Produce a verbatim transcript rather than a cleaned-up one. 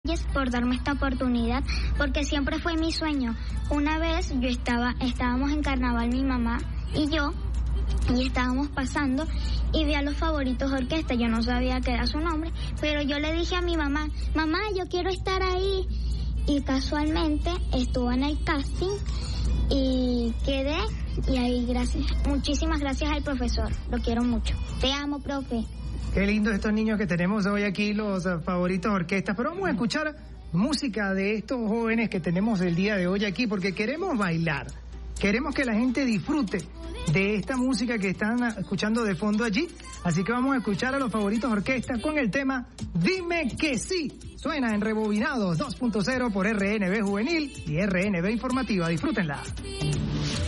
por darme esta oportunidad, porque siempre fue mi sueño. Una vez yo estaba, estábamos en carnaval mi mamá y yo, y estábamos pasando y vi a Los Favoritos Orquesta. Yo no sabía qué era su nombre, pero yo le dije a mi mamá, mamá, yo quiero estar ahí. Y casualmente estuve en el casting y quedé, y ahí gracias, muchísimas gracias al profesor, lo quiero mucho. Te amo, profe. Qué lindo estos niños que tenemos hoy aquí, Los Favoritos Orquestas. Pero vamos a escuchar música de estos jóvenes que tenemos el día de hoy aquí, porque queremos bailar. Queremos que la gente disfrute de esta música que están escuchando de fondo allí. Así que vamos a escuchar a Los Favoritos Orquestas con el tema Dime que sí. Suena en Rebobinados dos punto cero por R N B Juvenil y R N B Informativa. Disfrútenla.